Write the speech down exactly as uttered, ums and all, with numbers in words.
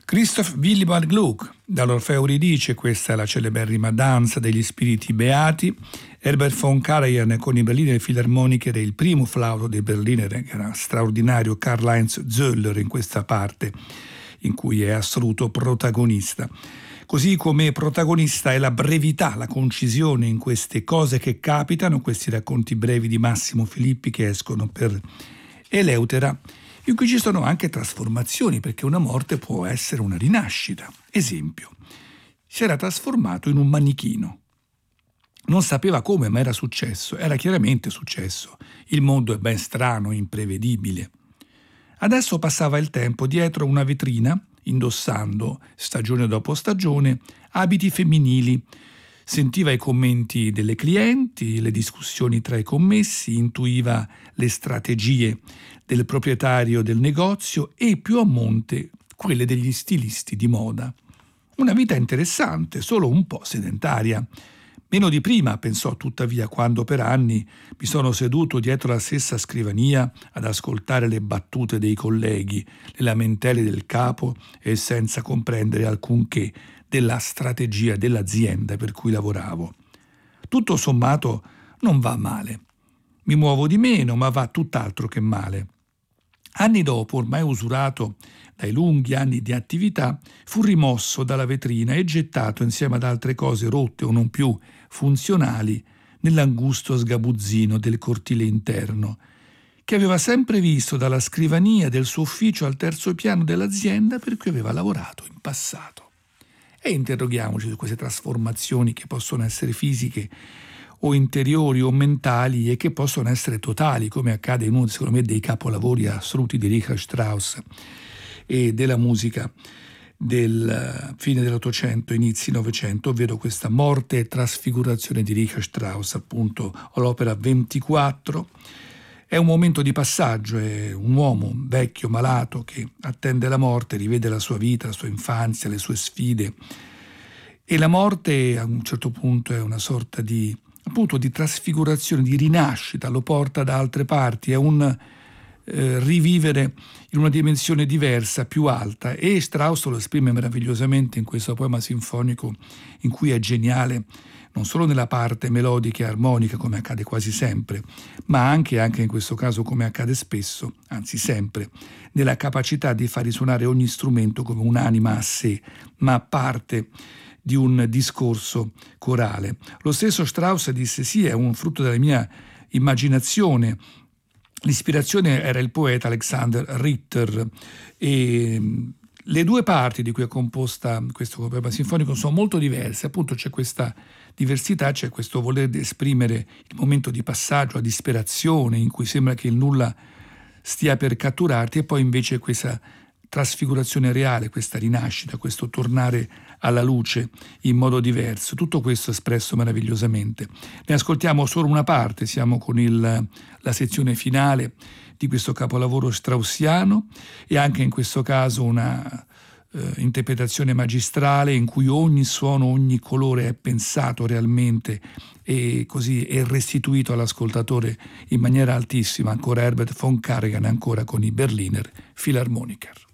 Christoph Willibald Gluck, dall'Orfeo Euridice, questa è la celeberrima danza degli spiriti beati. Herbert von Karajan con i Berliner Philharmoniker e il primo flauto dei Berliner, che era straordinario, Karl-Heinz Zöller in questa parte, in cui è assoluto protagonista. Così come protagonista è la brevità, la concisione in queste cose che capitano, questi racconti brevi di Massimo Filippi che escono per Eleutera, in cui ci sono anche trasformazioni, perché una morte può essere una rinascita. Esempio, si era trasformato in un manichino. Non sapeva come, ma era successo, era chiaramente successo. Il mondo è ben strano, imprevedibile. Adesso passava il tempo dietro una vetrina, indossando, stagione dopo stagione, abiti femminili. Sentiva i commenti delle clienti, le discussioni tra i commessi, intuiva le strategie del proprietario del negozio e, più a monte, quelle degli stilisti di moda. Una vita interessante, solo un po' sedentaria. Meno di prima, pensò tuttavia, quando per anni mi sono seduto dietro la stessa scrivania ad ascoltare le battute dei colleghi, le lamentele del capo e senza comprendere alcunché della strategia dell'azienda per cui lavoravo. Tutto sommato non va male. Mi muovo di meno, ma va tutt'altro che male. Anni dopo, ormai usurato dai lunghi anni di attività, fu rimosso dalla vetrina e gettato insieme ad altre cose rotte o non più funzionali nell'angusto sgabuzzino del cortile interno, che aveva sempre visto dalla scrivania del suo ufficio al terzo piano dell'azienda per cui aveva lavorato in passato. E interroghiamoci su queste trasformazioni che possono essere fisiche o interiori o mentali e che possono essere totali, come accade in uno, secondo me, dei capolavori assoluti di Richard Strauss e della musica del fine dell'Ottocento, inizi Novecento, ovvero questa Morte e trasfigurazione di Richard Strauss, appunto l'opera ventiquattro. È un momento di passaggio, è un uomo vecchio, malato, che attende la morte, rivede la sua vita, la sua infanzia, le sue sfide. E la morte a un certo punto è una sorta di, appunto, di trasfigurazione, di rinascita, lo porta da altre parti, è un eh, rivivere in una dimensione diversa, più alta. E Strauss lo esprime meravigliosamente in questo poema sinfonico, in cui è geniale non solo nella parte melodica e armonica, come accade quasi sempre, ma anche, anche in questo caso, come accade spesso, anzi sempre, nella capacità di far risuonare ogni strumento come un'anima a sé, ma parte di un discorso corale. Lo stesso Strauss disse: sì, è un frutto della mia immaginazione. L'ispirazione era il poeta Alexander Ritter e le due parti di cui è composta questo poema sinfonico sono molto diverse. Appunto c'è questa diversità, c'è questo voler esprimere il momento di passaggio a disperazione in cui sembra che il nulla stia per catturarti, e poi invece questa trasfigurazione reale, questa rinascita, questo tornare alla luce in modo diverso. Tutto questo espresso meravigliosamente. Ne ascoltiamo solo una parte, siamo con il, la sezione finale di questo capolavoro straussiano, e anche in questo caso una eh, interpretazione magistrale in cui ogni suono, ogni colore è pensato realmente e così è restituito all'ascoltatore in maniera altissima. Ancora Herbert von Karajan, ancora con i Berliner Philharmoniker.